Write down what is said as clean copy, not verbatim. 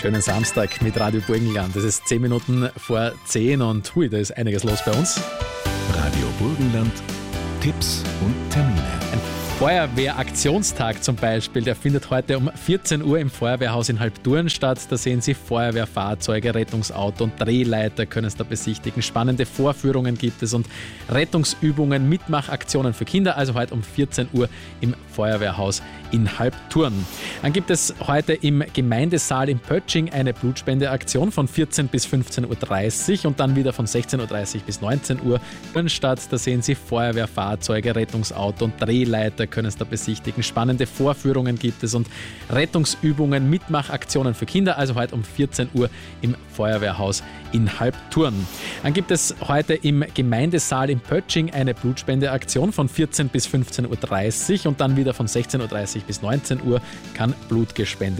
Schönen Samstag mit Radio Burgenland. Es ist 10 Minuten vor 10 und da ist einiges los bei uns. Radio Burgenland, Tipps und Termine. Ein Feuerwehraktionstag zum Beispiel, der findet heute um 14 Uhr im Feuerwehrhaus in Halbturn statt. Da sehen Sie Feuerwehrfahrzeuge, Rettungsauto und Drehleiter können es da besichtigen. Spannende Vorführungen gibt es und Rettungsübungen, Mitmachaktionen für Kinder, also heute um 14 Uhr im Feuerwehrhaus in Halbturn. Dann gibt es heute im Gemeindesaal in Pötsching eine Blutspendeaktion von 14 bis 15.30 Uhr und dann wieder von 16.30 Uhr bis 19 Uhr statt. Da sehen Sie Feuerwehrfahrzeuge, Rettungsauto und Drehleiter können es da besichtigen. Spannende Vorführungen gibt es und Rettungsübungen, Mitmachaktionen für Kinder, also heute um 14 Uhr im Feuerwehrhaus in Halbturn. Dann gibt es heute im Gemeindesaal in Pötsching eine Blutspendeaktion von 14 bis 15.30 Uhr und dann wieder von 16.30 Uhr bis 19 Uhr kann Blut gespendet